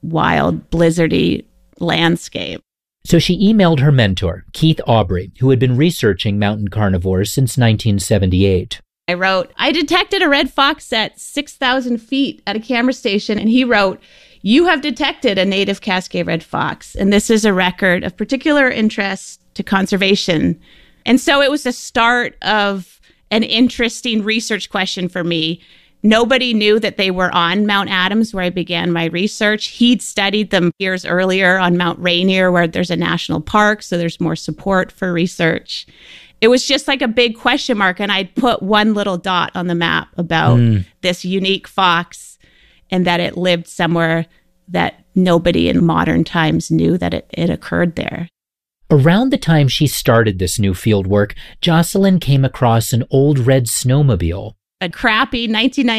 wild, blizzardy landscape. So she emailed her mentor, Keith Aubrey, who had been researching mountain carnivores since 1978. I wrote, I detected a red fox at 6,000 feet at a camera station, and he wrote, you have detected a native Cascade red fox, and this is a record of particular interest to conservation. And so it was the start of an interesting research question for me. Nobody knew that they were on Mount Adams, where I began my research. He'd studied them years earlier on Mount Rainier, where there's a national park, so there's more support for research. It was just like a big question mark, and I'd put one little dot on the map about this unique fox and that it lived somewhere that nobody in modern times knew that it occurred there. Around the time she started this new field work, Jocelyn came across an old red snowmobile. A crappy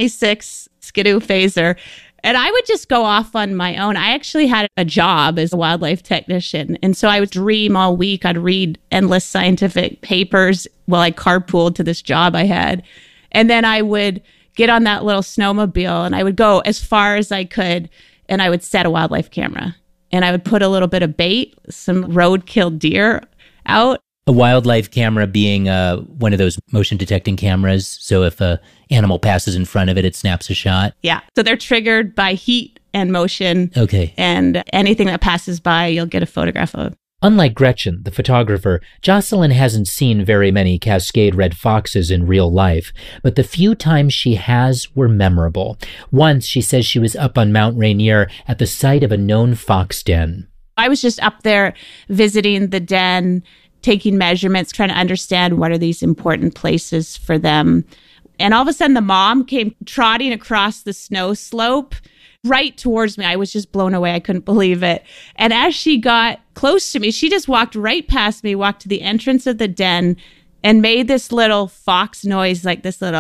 1996 Skidoo Phaser. And I would just go off on my own. I actually had a job as a wildlife technician. And so I would dream all week. I'd read endless scientific papers while I carpooled to this job I had. And then I would get on that little snowmobile and I would go as far as I could. And I would set a wildlife camera. And I would put a little bit of bait, some road-killed deer out. A wildlife camera being one of those motion detecting cameras. So if a animal passes in front of it, it snaps a shot. Yeah. So they're triggered by heat and motion. Okay. And anything that passes by, you'll get a photograph of. Unlike Gretchen, the photographer, Jocelyn hasn't seen very many Cascade red foxes in real life, but the few times she has were memorable. Once, she says she was up on Mount Rainier at the site of a known fox den. I was just up there visiting the den, taking measurements, trying to understand what are these important places for them. And all of a sudden, the mom came trotting across the snow slope right towards me. I was just blown away. I couldn't believe it. And as she got close to me, she just walked right past me, walked to the entrance of the den, and made this little fox noise, like this little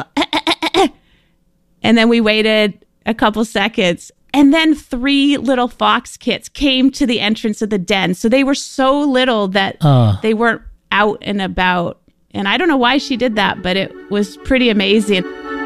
And then we waited a couple seconds. And then 3 little fox kits came to the entrance of the den. So they were so little that they weren't out and about. And I don't know why she did that, but it was pretty amazing.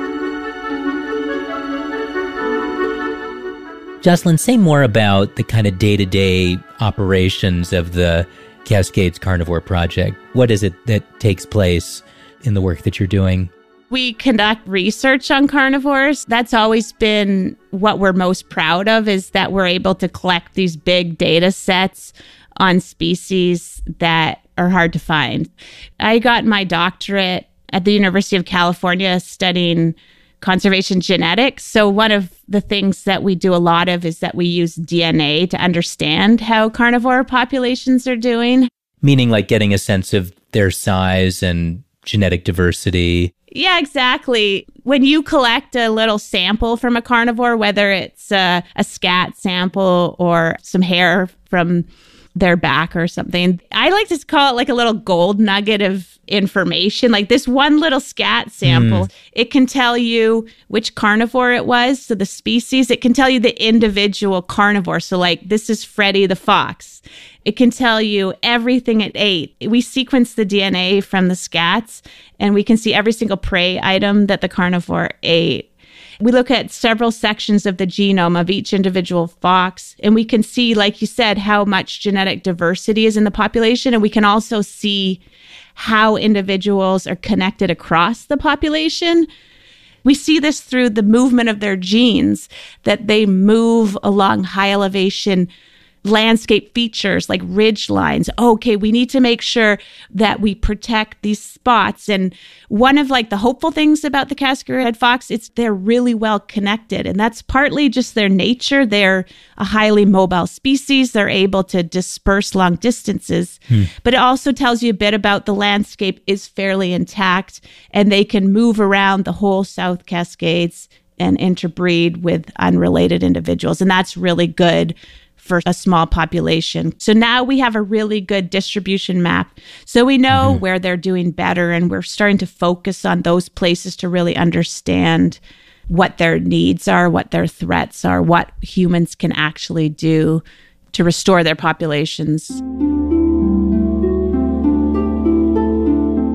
Jocelyn, say more about the kind of day-to-day operations of the Cascades Carnivore Project. What is it that takes place in the work that you're doing? We conduct research on carnivores. That's always been what we're most proud of, is that we're able to collect these big data sets on species that are hard to find. I got my doctorate at the University of California studying conservation genetics. So one of the things that we do a lot of is that we use DNA to understand how carnivore populations are doing. Meaning like getting a sense of their size and genetic diversity. Yeah, exactly. When you collect a little sample from a carnivore, whether it's a scat sample or some hair from their back or something, I like to call it like a little gold nugget of information. Like this one little scat sample, it can tell you which carnivore it was. So the species, it can tell you the individual carnivore. So like this is Freddy the fox. It can tell you everything it ate. We sequence the DNA from the scats and we can see every single prey item that the carnivore ate. We look at several sections of the genome of each individual fox, and we can see, like you said, how much genetic diversity is in the population. And we can also see how individuals are connected across the population. We see this through the movement of their genes, that they move along high elevation landscape features like ridge lines. Okay, we need to make sure that we protect these spots. And one of like the hopeful things about the Cascade red fox, it's they're really well connected. And that's partly just their nature. They're a highly mobile species. They're able to disperse long distances. But it also tells you a bit about the landscape is fairly intact and they can move around the whole South Cascades and interbreed with unrelated individuals. And that's really good for a small population. So now we have a really good distribution map. So we know where they're doing better, and we're starting to focus on those places to really understand what their needs are, what their threats are, what humans can actually do to restore their populations.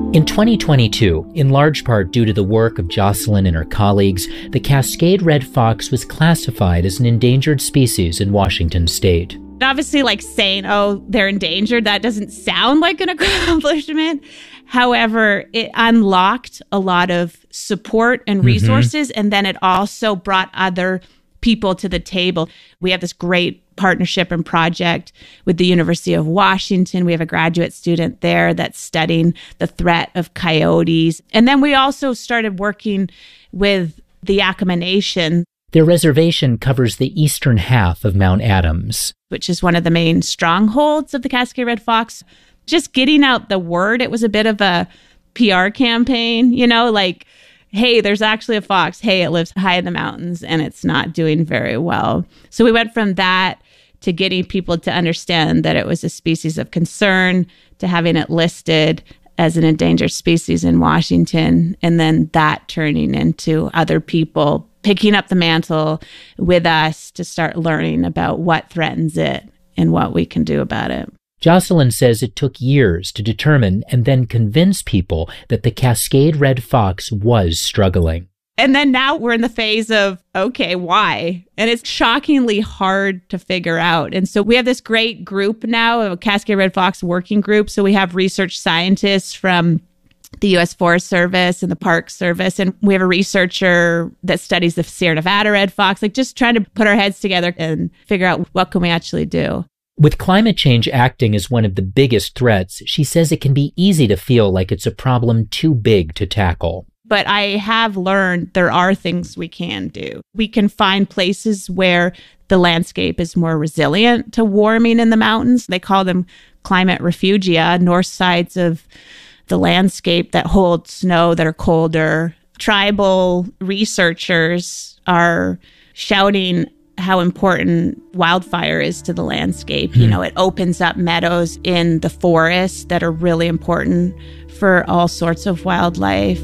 In 2022, in large part due to the work of Jocelyn and her colleagues, the Cascade red fox was classified as an endangered species in Washington state. Obviously, like saying, oh, they're endangered, that doesn't sound like an accomplishment. However, it unlocked a lot of support and resources, and then it also brought other people to the table. We have this great partnership and project with the University of Washington. We have a graduate student there that's studying the threat of coyotes. And then we also started working with the Yakama Nation. Their reservation covers the eastern half of Mount Adams, which is one of the main strongholds of the Cascade Red Fox. Just getting out the word, it was a bit of a PR campaign, you know, like, hey, there's actually a fox. Hey, it lives high in the mountains and it's not doing very well. So we went from that to getting people to understand that it was a species of concern, to having it listed as an endangered species in Washington, and then that turning into other people picking up the mantle with us to start learning about what threatens it and what we can do about it. Jocelyn says it took years to determine and then convince people that the Cascade red fox was struggling. And then now we're in the phase of, okay, why? And it's shockingly hard to figure out. And so we have this great group now, a Cascade Red Fox working group. So we have research scientists from the U.S. Forest Service and the Park Service. And we have a researcher that studies the Sierra Nevada red fox, like just trying to put our heads together and figure out what can we actually do. With climate change acting as one of the biggest threats, she says it can be easy to feel like it's a problem too big to tackle. But I have learned there are things we can do. We can find places where the landscape is more resilient to warming in the mountains. They call them climate refugia, north sides of the landscape that hold snow that are colder. Tribal researchers are shouting how important wildfire is to the landscape. You know, it opens up meadows in the forest that are really important for all sorts of wildlife.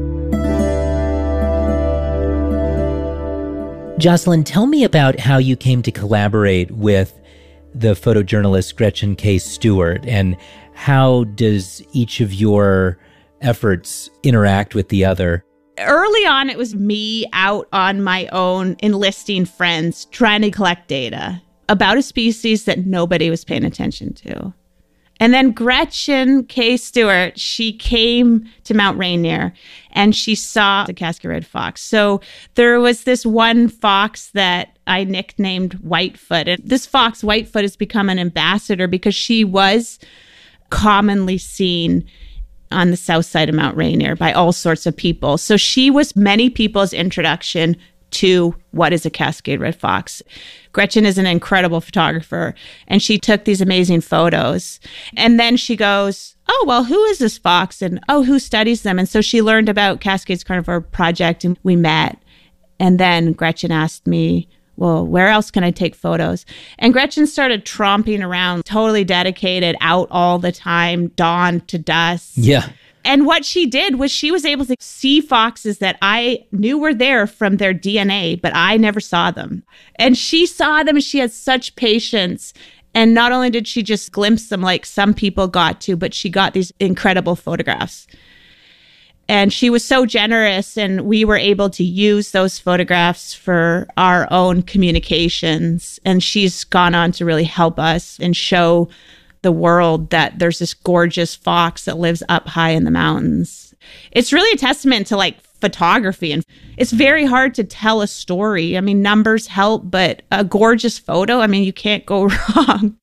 Jocelyn, tell me about how you came to collaborate with the photojournalist Gretchen K. Stewart, and how does each of your efforts interact with the other? Early on, it was me out on my own, enlisting friends, trying to collect data about a species that nobody was paying attention to. And then Gretchen K. Stewart, she came to Mount Rainier and she saw the Cascade Red Fox. So there was this one fox that I nicknamed Whitefoot. And this fox, Whitefoot, has become an ambassador because she was commonly seen on the south side of Mount Rainier by all sorts of people. So she was many people's introduction to what is a Cascade Red Fox. Gretchen is an incredible photographer, and she took these amazing photos. And then she goes, oh, well, who is this fox? And, oh, who studies them? And so she learned about Cascades Carnivore Project, and we met. And then Gretchen asked me, well, where else can I take photos? And Gretchen started tromping around, totally dedicated, out all the time, dawn to dusk. Yeah. And what she did was she was able to see foxes that I knew were there from their DNA, but I never saw them. And she saw them. She had such patience. And not only did she just glimpse them like some people got to, but she got these incredible photographs. And she was so generous, and we were able to use those photographs for our own communications. And she's gone on to really help us and show the world that there's this gorgeous fox that lives up high in the mountains. It's really a testament to like photography, and it's very hard to tell a story. I mean, numbers help, but a gorgeous photo, I mean, you can't go wrong.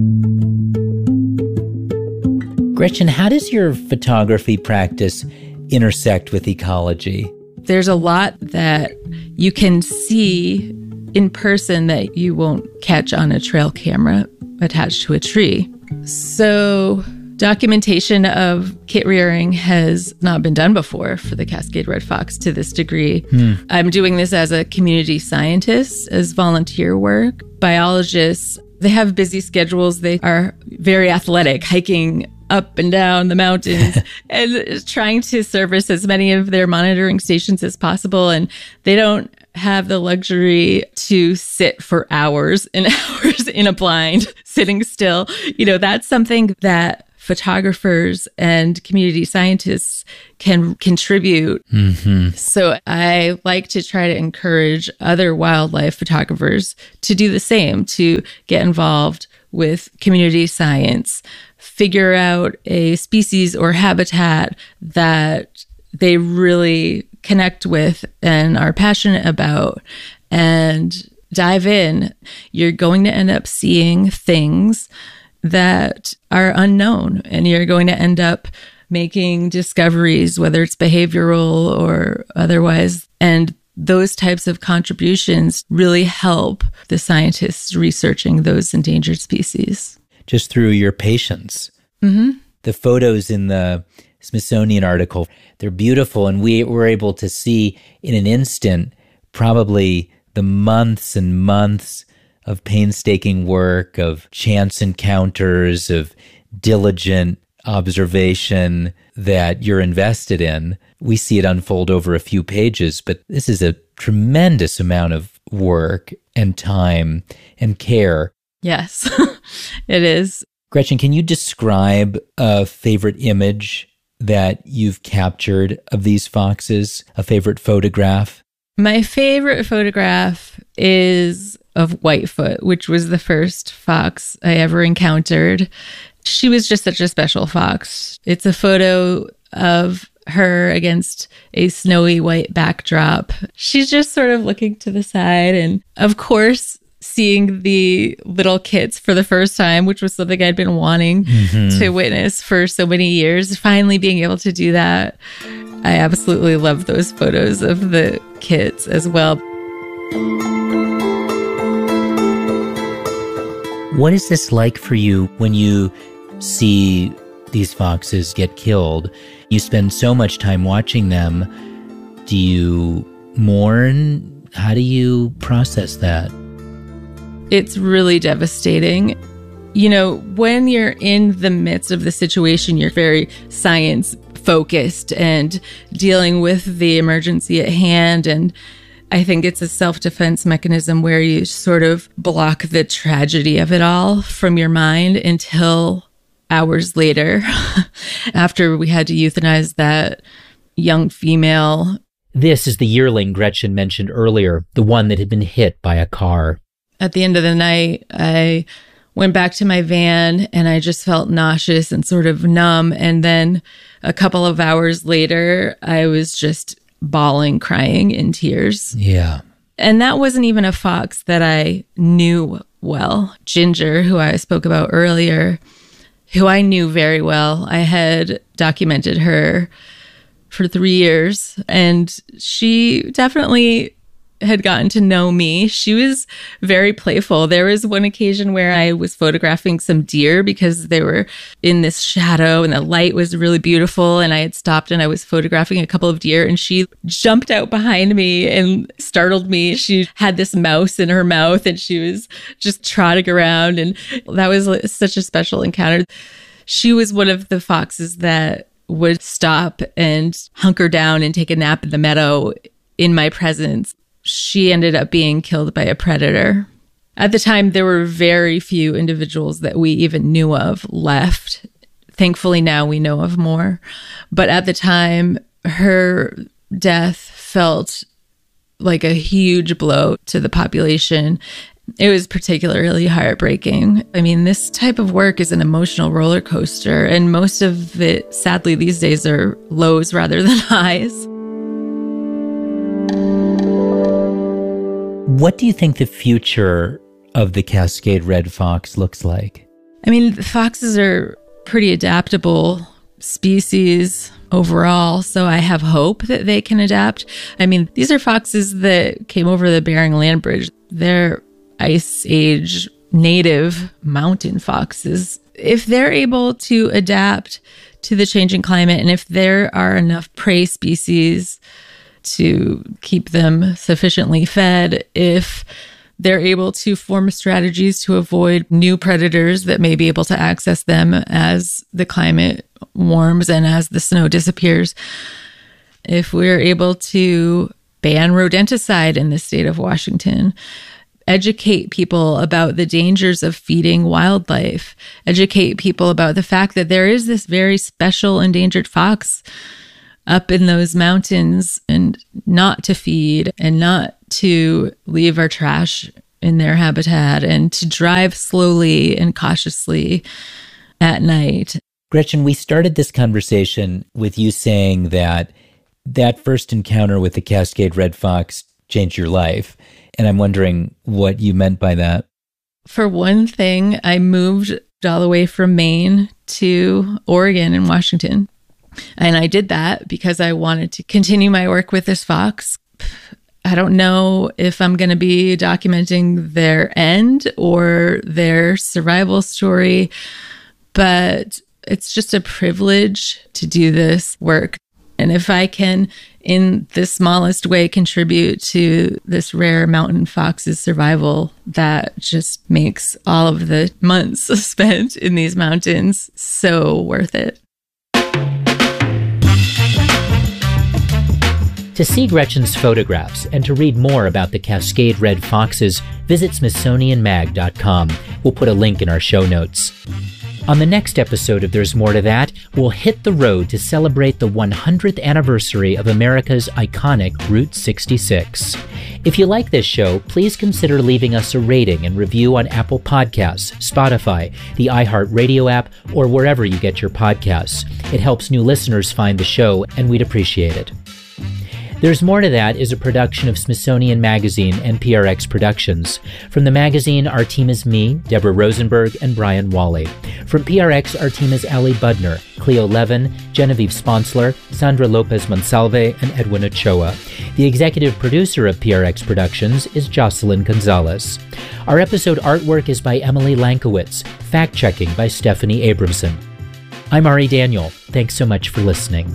Gretchen, how does your photography practice intersect with ecology? There's a lot that you can see in person that you won't catch on a trail camera attached to a tree. So documentation of kit rearing has not been done before for the Cascade Red Fox to this degree. I'm doing this as a community scientist, as volunteer work. Biologists, they have busy schedules. They are very athletic, hiking up and down the mountains and trying to service as many of their monitoring stations as possible. And they don't have the luxury to sit for hours and hours in a blind, sitting still. You know, that's something that photographers and community scientists can contribute. So I like to try to encourage other wildlife photographers to do the same, to get involved with community science, figure out a species or habitat that they really connect with and are passionate about, and dive in. You're going to end up seeing things that are unknown, and you're going to end up making discoveries, whether it's behavioral or otherwise. And those types of contributions really help the scientists researching those endangered species. Just through your patience. The photos in the Smithsonian article, they're beautiful, and we were able to see in an instant probably the months and months of painstaking work, of chance encounters, of diligent observation that you're invested in. We see it unfold over a few pages, but this is a tremendous amount of work and time and care. Yes, it is. Gretchen, can you describe a favorite image that you've captured of these foxes, a favorite photograph? My favorite photograph is of Whitefoot, which was the first fox I ever encountered. She was just such a special fox. It's a photo of her against a snowy white backdrop. She's just sort of looking to the side, and of course, seeing the little kits for the first time, which was something I'd been wanting to witness for so many years. Finally being able to do that. I absolutely love those photos of the kits as well. What is this like for you when you see these foxes get killed? You spend so much time watching them. Do you mourn? How do you process that? It's really devastating. You know, when you're in the midst of the situation, you're very science focused and dealing with the emergency at hand. And I think it's a self-defense mechanism where you sort of block the tragedy of it all from your mind until hours later, after we had to euthanize that young female. This is the yearling Gretchen mentioned earlier, the one that had been hit by a car. At the end of the night, I went back to my van and I just felt nauseous and sort of numb. And then a couple of hours later, I was just bawling, crying in tears. Yeah. And that wasn't even a fox that I knew well. Ginger, who I spoke about earlier, who I knew very well. I had documented her for 3 years, and she definitely had gotten to know me. She was very playful. There was one occasion where I was photographing some deer because they were in this shadow and the light was really beautiful, and I had stopped and I was photographing a couple of deer, and she jumped out behind me and startled me. She had this mouse in her mouth and she was just trotting around, and that was such a special encounter. She was one of the foxes that would stop and hunker down and take a nap in the meadow in my presence. She ended up being killed by a predator. At the time, there were very few individuals that we even knew of left. Thankfully, now we know of more. But at the time, her death felt like a huge blow to the population. It was particularly heartbreaking. I mean, this type of work is an emotional roller coaster, and most of it, sadly, these days are lows rather than highs. What do you think the future of the Cascade Red Fox looks like? I mean, the foxes are pretty adaptable species overall, so I have hope that they can adapt. I mean, these are foxes that came over the Bering Land Bridge. They're Ice Age native mountain foxes. If they're able to adapt to the changing climate, and if there are enough prey species to keep them sufficiently fed, if they're able to form strategies to avoid new predators that may be able to access them as the climate warms and as the snow disappears, if we're able to ban rodenticide in the state of Washington, educate people about the dangers of feeding wildlife, educate people about the fact that there is this very special endangered fox up in those mountains, and not to feed and not to leave our trash in their habitat, and to drive slowly and cautiously at night. Gretchen, we started this conversation with you saying that first encounter with the Cascade Red Fox changed your life. And I'm wondering what you meant by that. For one thing, I moved all the way from Maine to Oregon and Washington. And I did that because I wanted to continue my work with this fox. I don't know if I'm going to be documenting their end or their survival story, but it's just a privilege to do this work. And if I can, in the smallest way, contribute to this rare mountain fox's survival, that just makes all of the months spent in these mountains so worth it. To see Gretchen's photographs and to read more about the Cascade Red Foxes, visit SmithsonianMag.com. We'll put a link in our show notes. On the next episode of There's More to That, we'll hit the road to celebrate the 100th anniversary of America's iconic Route 66. If you like this show, please consider leaving us a rating and review on Apple Podcasts, Spotify, the iHeartRadio app, or wherever you get your podcasts. It helps new listeners find the show, and we'd appreciate it. There's More to That is a production of Smithsonian Magazine and PRX Productions. From the magazine, our team is me, Deborah Rosenberg, and Brian Wally. From PRX, our team is Ali Budner, Cleo Levin, Genevieve Sponsler, Sandra Lopez Monsalve, and Edwin Ochoa. The executive producer of PRX Productions is Jocelyn Gonzalez. Our episode artwork is by Emily Lankowitz, fact-checking by Stephanie Abramson. I'm Ari Daniel. Thanks so much for listening.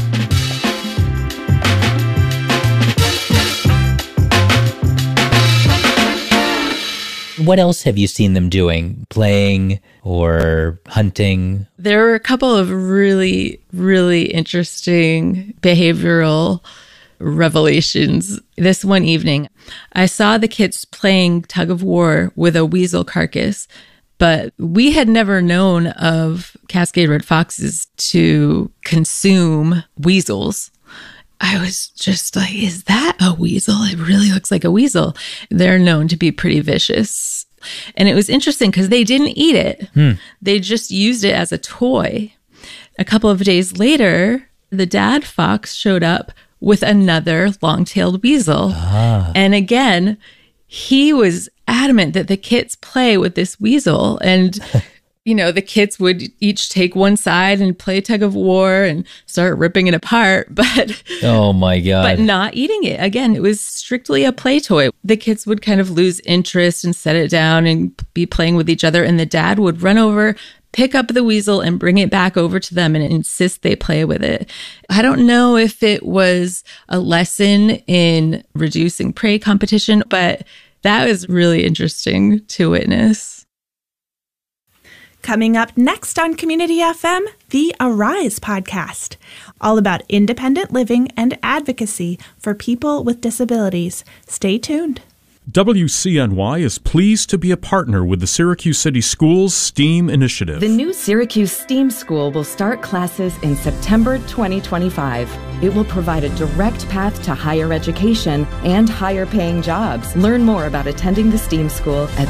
What else have you seen them doing? Playing or hunting? There were a couple of really, really interesting behavioral revelations. This one evening, I saw the kids playing tug of war with a weasel carcass, but we had never known of Cascade Red Foxes to consume weasels. I was just like, is that a weasel? It really looks like a weasel. They're known to be pretty vicious. And it was interesting because they didn't eat it. They just used it as a toy. A couple of days later, the dad fox showed up with another long-tailed weasel. And again, he was adamant that the kids play with this weasel. And you know, the kids would each take one side and play tug of war and start ripping it apart, but oh my God. But not eating it. Again, it was strictly a play toy. The kids would kind of lose interest and set it down and be playing with each other. And the dad would run over, pick up the weasel and bring it back over to them and insist they play with it. I don't know if it was a lesson in reducing prey competition, but that was really interesting to witness. Coming up next on Community FM, the Arise podcast, all about independent living and advocacy for people with disabilities. Stay tuned. WCNY is pleased to be a partner with the Syracuse City Schools STEAM initiative. The new Syracuse STEAM School will start classes in September 2025. It will provide a direct path to higher education and higher paying jobs. Learn more about attending the STEAM School at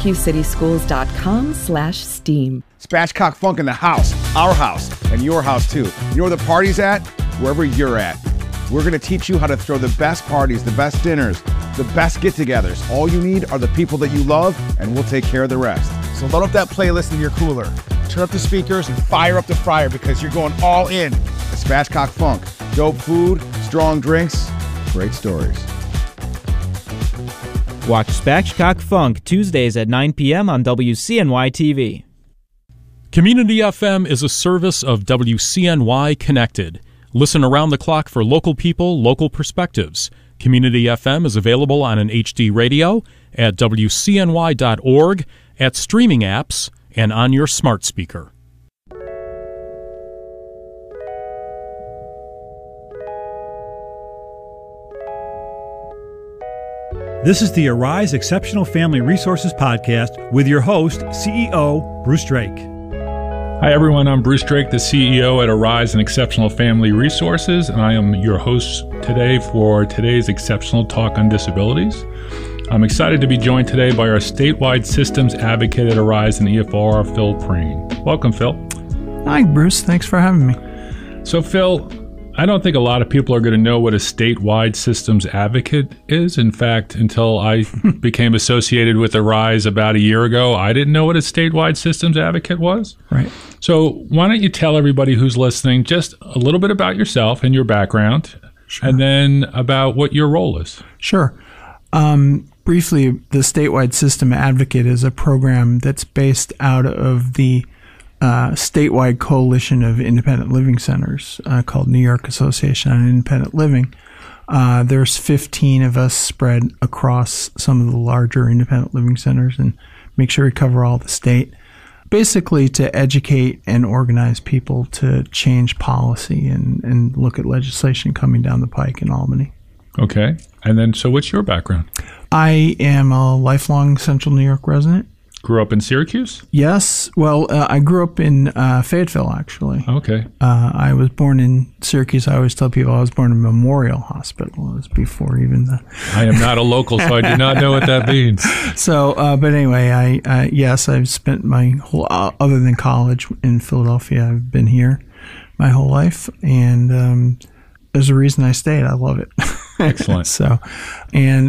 SyracuseCitySchools.com/STEAM. Spatchcock Funk in the house, our house, and your house too. You know where the party's at? Wherever you're at. We're going to teach you how to throw the best parties, the best dinners, the best get-togethers. All you need are the people that you love, and we'll take care of the rest. So load up that playlist in your cooler. Turn up the speakers and fire up the fryer because you're going all in. The Spatchcock Funk. Dope food, strong drinks, great stories. Watch Spatchcock Funk Tuesdays at 9 p.m. on WCNY TV. Community FM is a service of WCNY Connected. Listen around the clock for local people, local perspectives. Community FM is available on an HD radio, at WCNY.org, at streaming apps, and on your smart speaker. This is the Arise Exceptional Family Resources Podcast with your host, CEO Bruce Drake. Hi, everyone. I'm Bruce Drake, the CEO at Arise and Exceptional Family Resources, and I am your host today for today's Exceptional Talk on Disabilities. I'm excited to be joined today by our statewide systems advocate at Arise and EFR, Phil Preen. Welcome, Phil. Hi, Bruce. Thanks for having me. So, Phil, I don't think a lot of people are going to know what a statewide systems advocate is. In fact, until I became associated with Arise about a year ago, I didn't know what a statewide systems advocate was. Right. So why don't you tell everybody who's listening just a little bit about yourself and your background, sure, and then about what your role is. Sure. Briefly, the statewide system advocate is a program that's based out of the statewide coalition of independent living centers called New York Association on Independent Living. There's 15 of us spread across some of the larger independent living centers and make sure we cover all the state, basically to educate and organize people to change policy and look at legislation coming down the pike in Albany. Okay. And then, so what's your background? I am a lifelong Central New York resident. Grew up in Syracuse? Yes. Well, I grew up in Fayetteville, actually. Okay. I was born in Syracuse. I always tell people I was born in Memorial Hospital. It was before even the... I am not a local, so I do not know what that means. So, but anyway, yes, I've spent my whole, other than college in Philadelphia, I've been here my whole life. And there's a reason I stayed. I love it. Excellent. So, and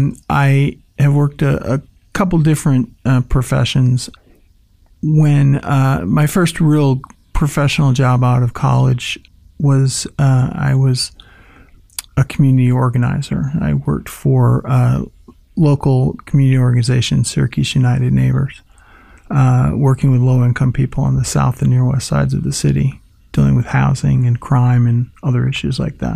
I have worked a couple different professions. When my first real professional job out of college was I was a community organizer. I worked for a local community organization, Syracuse United Neighbors, working with low-income people on the south and near west sides of the city, dealing with housing and crime and other issues like that.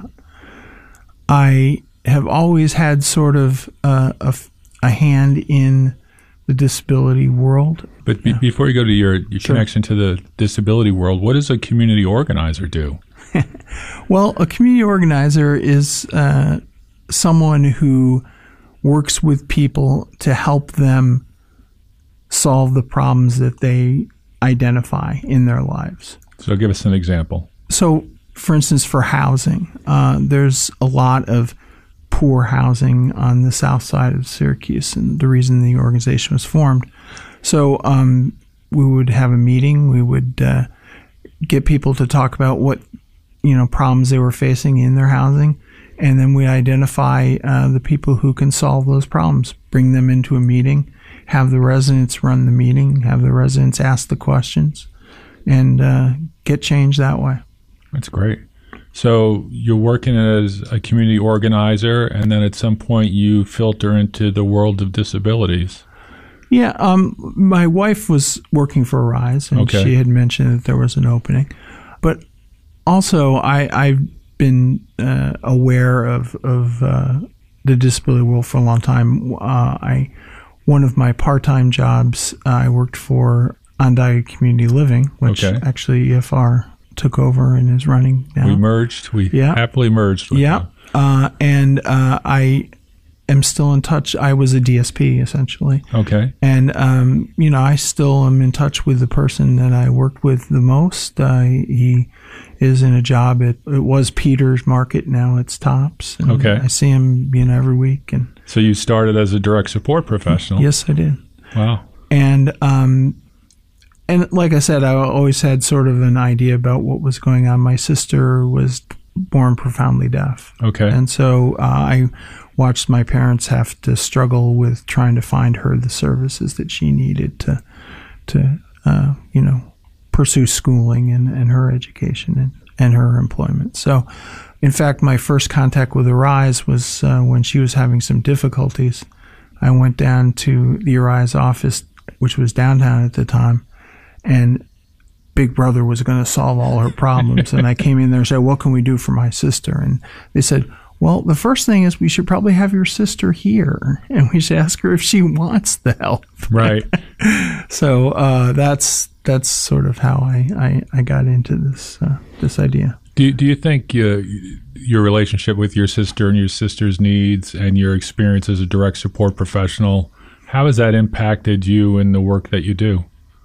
I have always had sort of a hand in the disability world. But before you go to your sure, connection to the disability world, what does a community organizer do? Well, a community organizer is someone who works with people to help them solve the problems that they identify in their lives. So give us an example. So, for instance, for housing, there's a lot of poor housing on the south side of Syracuse, and the reason the organization was formed. So we would have a meeting. We would get people to talk about what problems they were facing in their housing, and then we identify the people who can solve those problems, bring them into a meeting, have the residents run the meeting, have the residents ask the questions, and get change that way. That's great. So you're working as a community organizer, and then at some point you filter into the world of disabilities. Yeah, my wife was working for Arise, and okay, she had mentioned that there was an opening. But also, I've been aware of the disability world for a long time. One of my part-time jobs, I worked for Onondaga Community Living, which actually EFR took over and is running now. We merged. We happily merged with them. And I am still in touch. I was a DSP, essentially. Okay. And, I still am in touch with the person that I worked with the most. He is in a job it was Peter's Market, now it's Tops. And okay. I see him, every week. And so you started as a direct support professional? Yes, I did. Wow. And like I said, I always had sort of an idea about what was going on. My sister was born profoundly deaf. Okay. And so I watched my parents have to struggle with trying to find her the services that she needed to pursue schooling and her education and her employment. So, in fact, my first contact with Arise was when she was having some difficulties. I went down to the Arise office, which was downtown at the time, and Big Brother was going to solve all her problems. And I came in there and said, what can we do for my sister? And they said, well, the first thing is we should probably have your sister here, and we should ask her if she wants the help. Right. So that's sort of how I got into this idea. Do you think your relationship with your sister and your sister's needs and your experience as a direct support professional, how has that impacted you in the work that you do?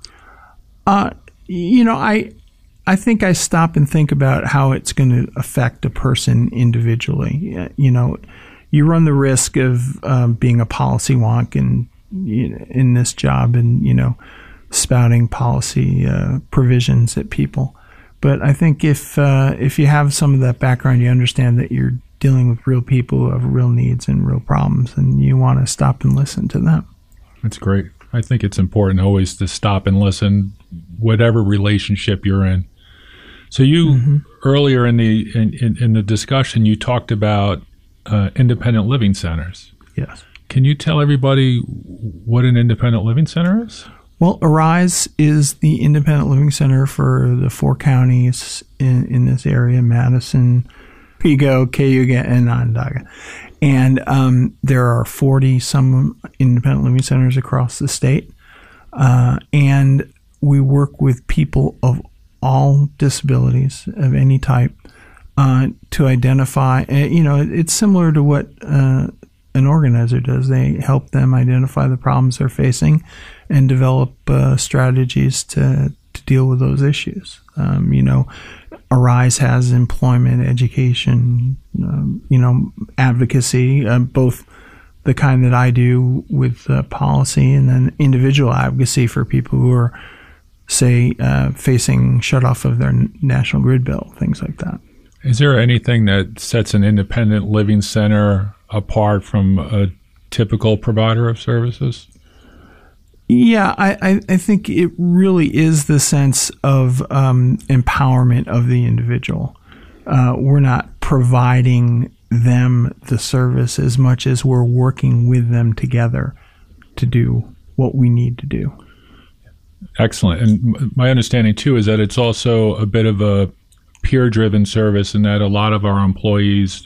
I think I stop and think about how it's going to affect a person individually. You run the risk of being a policy wonk and in this job and, spouting policy provisions at people. But I think if you have some of that background, you understand that you're dealing with real people who have real needs and real problems, and you want to stop and listen to them. That's great. I think it's important always to stop and listen, whatever relationship you're in. So you earlier in the discussion, you talked about independent living centers. Yes. Can you tell everybody what an independent living center is? Well, Arise is the independent living center for the 4 counties in this area: Madison, Pico, Cayuga, and Onondaga. And there are 40-some independent living centers across the state. And we work with people of all disabilities of any type to identify. It's similar to what an organizer does. They help them identify the problems they're facing and develop strategies to deal with those issues. Arise has employment, education, advocacy, both the kind that I do with policy and then individual advocacy for people who are, say, facing shutoff of their national grid bill, things like that. Is there anything that sets an independent living center apart from a typical provider of services? Yeah, I think it really is the sense of empowerment of the individual. We're not providing them the service as much as we're working with them together to do what we need to do. Excellent. And my understanding, too, is that it's also a bit of a peer-driven service and that a lot of our employees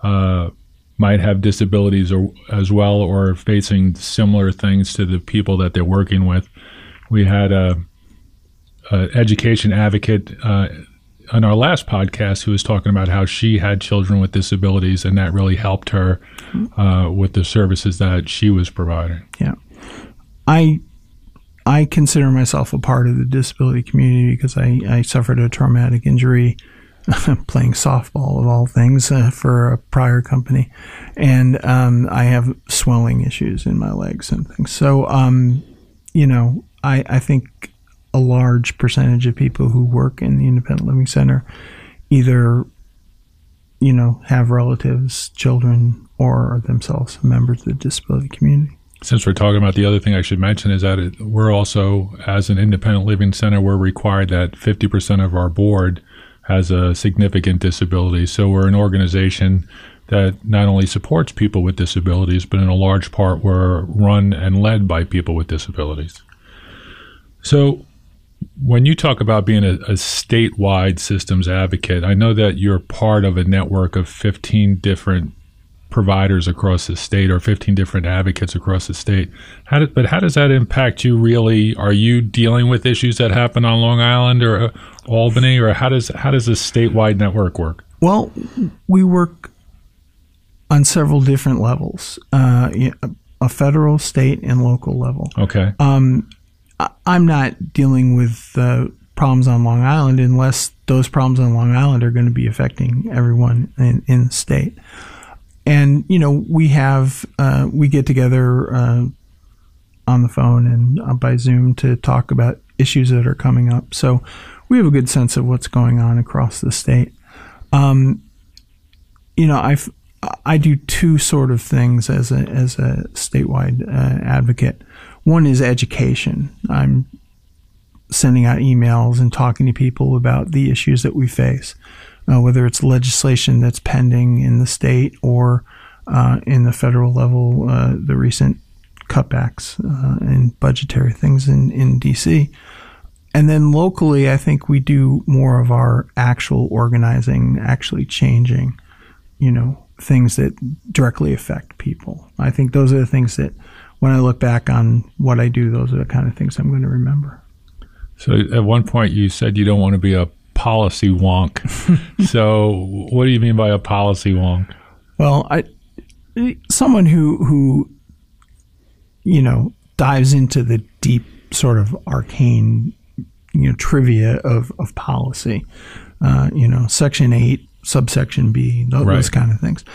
might have disabilities as well or facing similar things to the people that they're working with. We had a education advocate on our last podcast who was talking about how she had children with disabilities and that really helped her with the services that she was providing. Yeah. I consider myself a part of the disability community because I suffered a traumatic injury playing softball of all things for a prior company. And I have swelling issues in my legs and things. So, I think a large percentage of people who work in the independent living center either, have relatives, children, or are themselves members of the disability community. Since we're talking about the other thing I should mention is that we're also, as an independent living center, we're required that 50% of our board has a significant disability. So we're an organization that not only supports people with disabilities, but in a large part we're run and led by people with disabilities. So when you talk about being a statewide systems advocate, I know that you're part of a network of 15 different providers across the state or 15 different advocates across the state. How does that impact you really? Are you dealing with issues that happen on Long Island or Albany, or how does a statewide network work? Well, we work on several different levels, a federal, state, and local level. Okay. I'm not dealing with problems on Long Island unless those problems on Long Island are going to be affecting everyone in the state. And, we get together on the phone and by Zoom to talk about issues that are coming up. So we have a good sense of what's going on across the state. I do two sort of things as a statewide advocate. One is education. I'm sending out emails and talking to people about the issues that we face. Whether it's legislation that's pending in the state or in the federal level, the recent cutbacks and budgetary things in D.C. And then locally, I think we do more of our actual organizing, actually changing, things that directly affect people. I think those are the things that when I look back on what I do, those are the kind of things I'm going to remember. So at one point you said you don't want to be a policy wonk. So what do you mean by a policy wonk? Well, someone who dives into the deep sort of arcane, trivia of policy, Section 8, subsection B, those kind of things.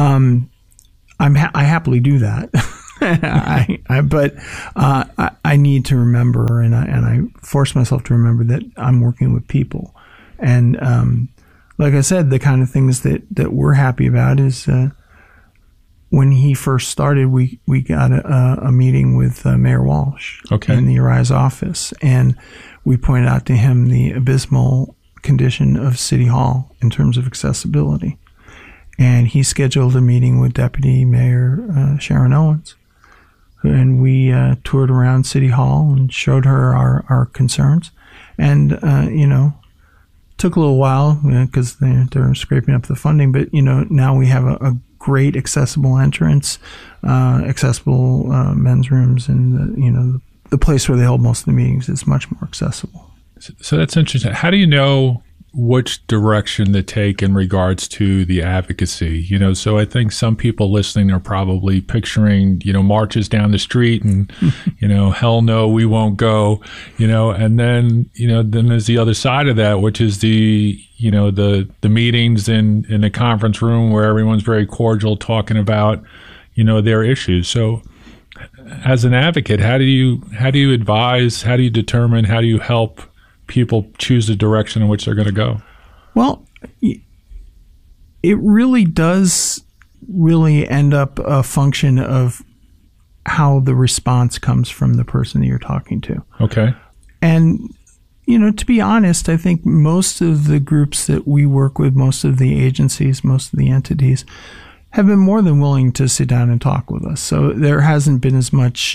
I happily do that. But I need to remember, and I force myself to remember that I'm working with people. And like I said, the kind of things that we're happy about is when he first started, we got a meeting with Mayor Walsh in the Arise office, and we pointed out to him the abysmal condition of City Hall in terms of accessibility. And he scheduled a meeting with Deputy Mayor Sharon Owens. And we toured around City Hall and showed her our concerns. And, took a little while because they're scraping up the funding. But, now we have a great accessible entrance, accessible men's rooms, and, the place where they hold most of the meetings is much more accessible. So that's interesting. How do you know which direction to take in regards to the advocacy? So I think some people listening are probably picturing, marches down the street and, hell no, we won't go, and then, then there's the other side of that, which is the meetings in the conference room where everyone's very cordial talking about, their issues. So as an advocate, how do you advise, how do you determine, how do you help people choose the direction in which they're going to go? Well, it really does end up a function of how the response comes from the person that you're talking to. Okay. And, to be honest, I think most of the groups that we work with, most of the agencies, most of the entities have been more than willing to sit down and talk with us. So there hasn't been as much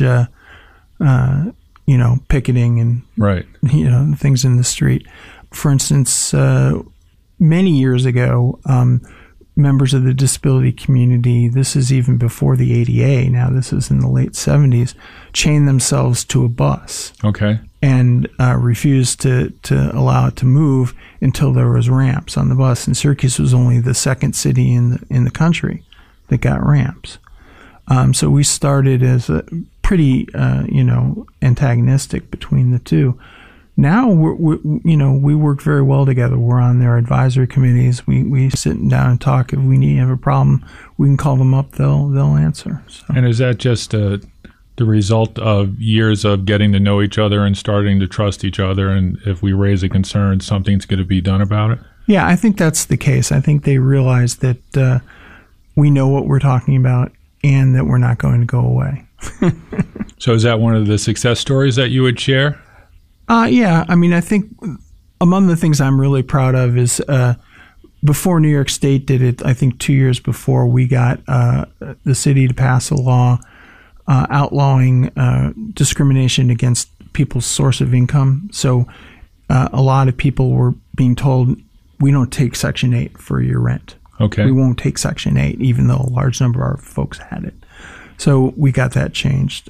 picketing and, things in the street. For instance, many years ago, members of the disability community, this is even before the ADA, now this is in the late 70s, chained themselves to a bus. Okay. And refused to allow it to move until there was ramps on the bus. And Syracuse was only the second city in the country that got ramps. So we started as a pretty, antagonistic between the two. Now we work very well together. We're on their advisory committees. We sit down and talk. If we have a problem, we can call them up. They'll answer. So. And is that just the result of years of getting to know each other and starting to trust each other? And if we raise a concern, something's going to be done about it? Yeah, I think that's the case. I think they realize that we know what we're talking about and that we're not going to go away. So is that one of the success stories that you would share? Yeah. I mean, I think among the things I'm really proud of is before New York State did it, I think 2 years before, we got the city to pass a law outlawing discrimination against people's source of income. So a lot of people were being told, we don't take Section 8 for your rent. Okay. We won't take Section 8, even though a large number of our folks had it. So we got that changed.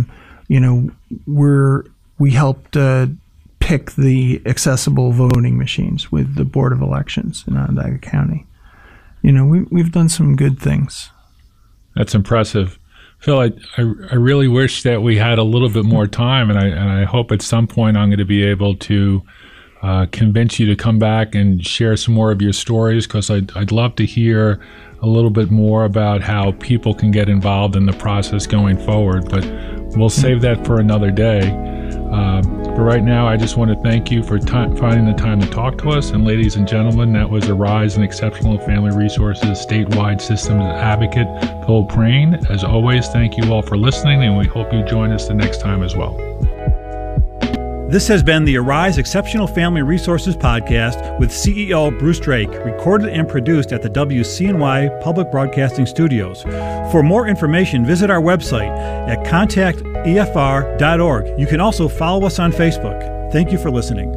We helped pick the accessible voting machines with the Board of Elections in Onondaga County. We've done some good things. That's impressive. Phil, I really wish that we had a little bit more time, and I hope at some point I'm going to be able to convince you to come back and share some more of your stories, because I'd love to hear a little bit more about how people can get involved in the process going forward. But we'll save that for another day. But right now, I just want to thank you for finding the time to talk to us. And ladies and gentlemen, that was Arise and Exceptional Family Resources Statewide Systems Advocate, Phil Prane. As always, thank you all for listening, and we hope you join us the next time as well. This has been the Arise Exceptional Family Resources Podcast with CEO Bruce Drake, recorded and produced at the WCNY Public Broadcasting Studios. For more information, visit our website at contactefr.org. You can also follow us on Facebook. Thank you for listening.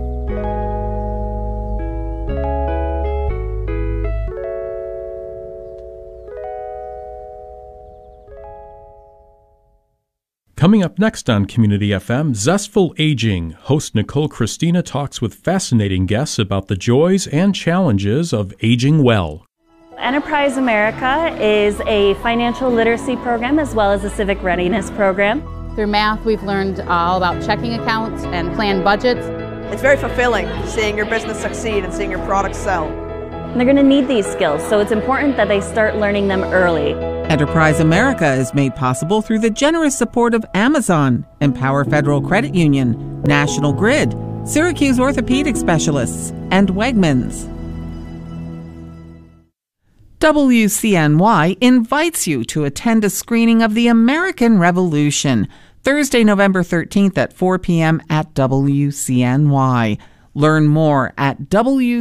Coming up next on Community FM, Zestful Aging. Host Nicole Christina talks with fascinating guests about the joys and challenges of aging well. Enterprise America is a financial literacy program as well as a civic readiness program. Through math, we've learned all about checking accounts and planned budgets. It's very fulfilling seeing your business succeed and seeing your products sell. And they're going to need these skills, so it's important that they start learning them early. Enterprise America is made possible through the generous support of Amazon, Empower Federal Credit Union, National Grid, Syracuse Orthopedic Specialists, and Wegmans. WCNY invites you to attend a screening of The American Revolution, Thursday, November 13th at 4 p.m. at WCNY. Learn more at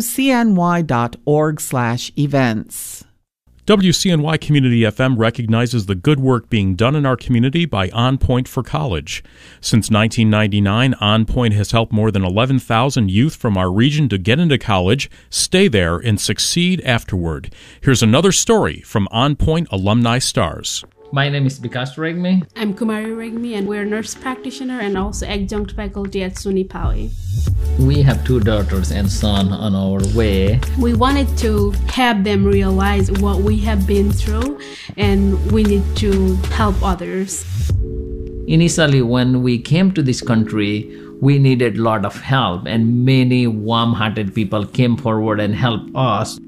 wcny.org/events. WCNY Community FM recognizes the good work being done in our community by On Point for College. Since 1999, On Point has helped more than 11,000 youth from our region to get into college, stay there, and succeed afterward. Here's another story from On Point alumni stars. My name is Vikas Regmi. I'm Kumari Regmi, and we're a nurse practitioner and also adjunct faculty at SUNY Poway. We have 2 daughters and son on our way. We wanted to have them realize what we have been through, and we need to help others. Initially, when we came to this country, we needed a lot of help, and many warm-hearted people came forward and helped us.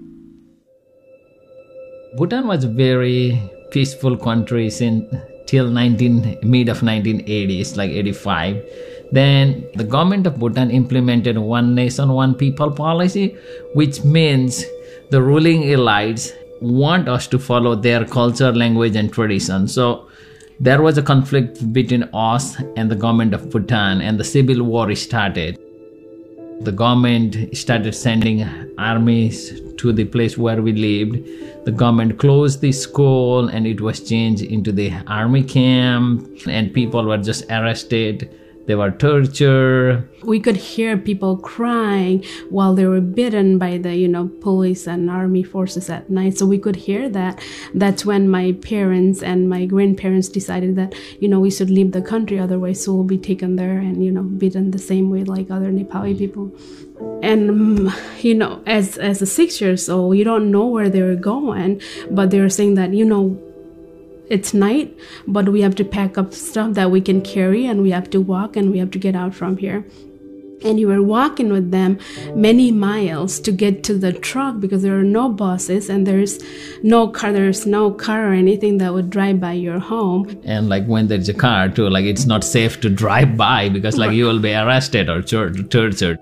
Bhutan was very peaceful country till mid of 1980s, like 85. Then the government of Bhutan implemented one nation, one people policy, which means the ruling elites want us to follow their culture, language, and tradition. So there was a conflict between us and the government of Bhutan, and the civil war started. The government started sending armies to the place where we lived. The government closed the school and it was changed into the army camp, and people were just arrested. They were tortured. We could hear people crying while they were beaten by the, police and army forces at night. So we could hear that. That's when my parents and my grandparents decided that, we should leave the country, otherwise we'll be taken there and, beaten the same way like other Nepali people. And, as a 6 years old, you don't know where they were going, but they were saying that, it's night, but we have to pack up stuff that we can carry, and we have to walk, and we have to get out from here. And you were walking with them many miles to get to the truck because there are no buses and there's no car or anything that would drive by your home. And when there's a car too, it's not safe to drive by because you will be arrested or tortured.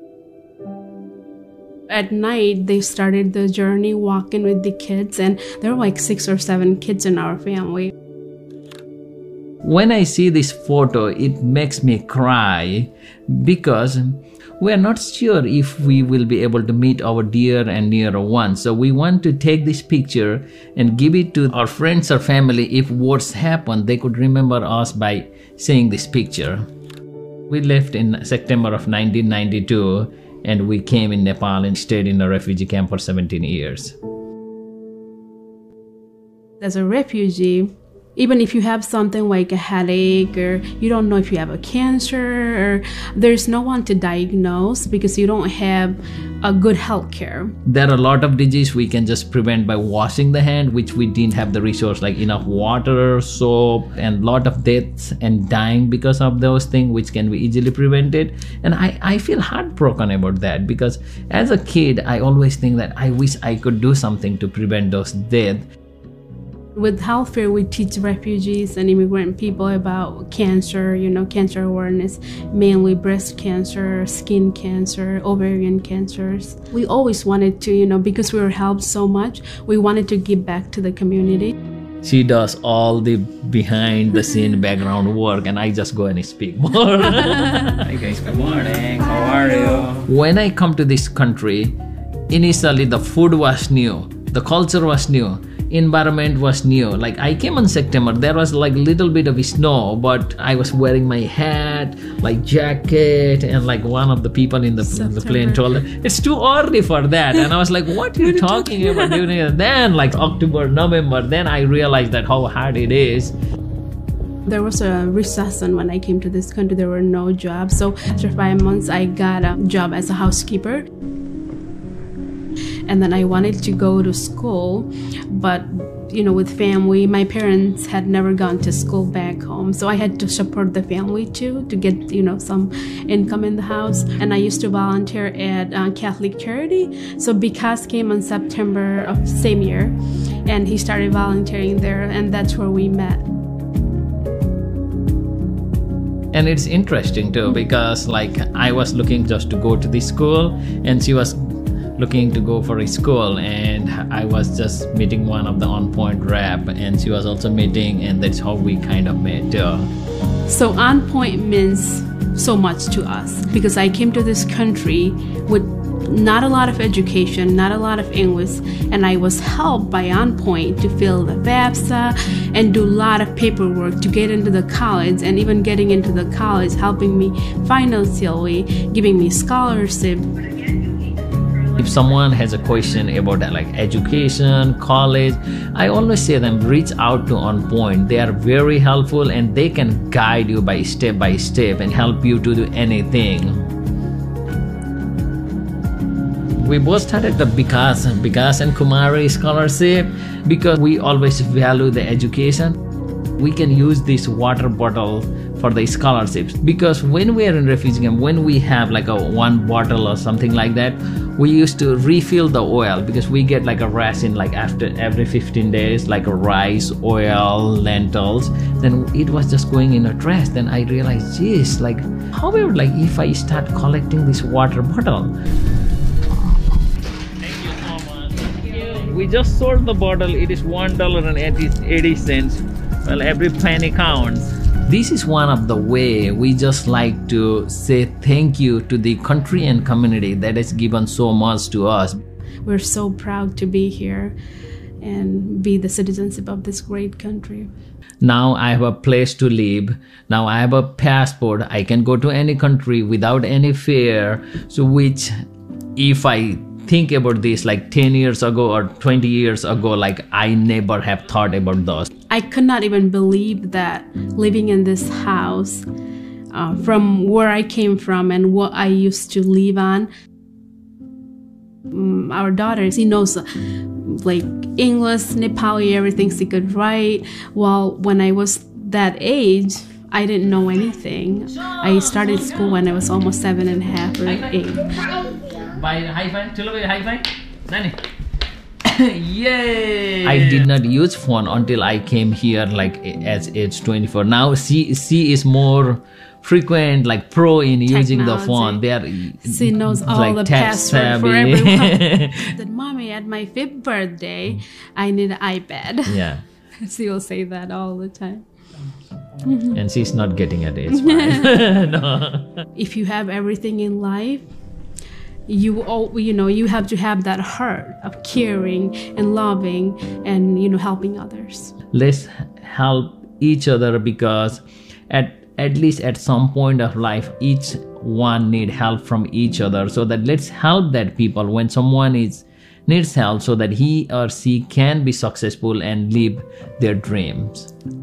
At night, they started the journey walking with the kids, and there were 6 or 7 kids in our family. When I see this photo, it makes me cry because we are not sure if we will be able to meet our dear and near ones. So we want to take this picture and give it to our friends or family. If worse happened, they could remember us by seeing this picture. We left in September of 1992. And we came in Nepal and stayed in a refugee camp for 17 years. As a refugee, even if you have something like a headache or you don't know if you have a cancer, or there's no one to diagnose because you don't have a good health care. There are a lot of diseases we can just prevent by washing the hand, which we didn't have the resource, like enough water, soap, and a lot of deaths and dying because of those things, which can be easily prevented. And I feel heartbroken about that because as a kid, I always think that I wish I could do something to prevent those deaths. With health fair, we teach refugees and immigrant people about cancer, cancer awareness, mainly breast cancer, skin cancer, ovarian cancers. We always wanted to, because we were helped so much, we wanted to give back to the community. She does all the behind the scene background work and I just go and speak more. Hi guys, good morning. How are you? When I come to this country, initially the food was new, the culture was new. Environment was new. I came in September, there was little bit of snow, but I was wearing my hat, jacket, and one of the people in the plane told me, it's too early for that. And I was like, what are you talking about? Then October, November, then I realized that how hard it is. There was a recession when I came to this country. There were no jobs. So after 5 months, I got a job as a housekeeper. And then I wanted to go to school, but with family, my parents had never gone to school back home. So I had to support the family too, to get, some income in the house. And I used to volunteer at Catholic Charity. So Vikas came in September of same year, and he started volunteering there, and that's where we met. And it's interesting too, because I was looking just to go to the school, and she was looking to go for a school, and I was just meeting one of the On Point rep, and she was also meeting, and that's how we kind of met too. So On Point means so much to us, because I came to this country with not a lot of education, not a lot of English, and I was helped by On Point to fill the FAFSA and do a lot of paperwork to get into the college, and even getting into the college, helping me financially, giving me scholarship. If someone has a question about that, like education, college, I always say them, reach out to On Point. They are very helpful, and they can guide you by step and help you to do anything. We both started the Vikas and Kumari scholarship because we always value the education. We can use this water bottle for the scholarships, because when we are in refugee camp, when we have like a one bottle or something like that, we used to refill the oil, because we get like a ration like after every 15 days, like rice, oil, lentils. Then it was just going in a trash. Then I realized, geez, however, if I start collecting this water bottle. Thank you so much. Thank you. We just sold the bottle. It is $1.80. Well, every penny counts. This is one of the way we just like to say thank you to the country and community that has given so much to us. We're so proud to be here and be the citizenship of this great country. Now I have a place to live. Now I have a passport. I can go to any country without any fear. So which, if I think about this 10 years ago or 20 years ago, I never have thought about those. I could not even believe that living in this house, from where I came from and what I used to live on. Our daughter, she knows English, Nepali, everything she could write. Well, when I was that age, I didn't know anything. I started school when I was almost 7.5 or 8. By high five, high five, Nani. Yay! I did not use phone until I came here as age 24. Now she is more frequent, pro in using the phone. She knows all the password for everyone. That mommy, at my 5th birthday, I need an iPad. Yeah. She will say that all the time. And she's not getting at age 5. No. If you have everything in life, you have to have that heart of caring and loving and helping others. Let's help each other, because at least at some point of life, each one need help from each other. So that let's help that people when someone needs help, so that he or she can be successful and live their dreams.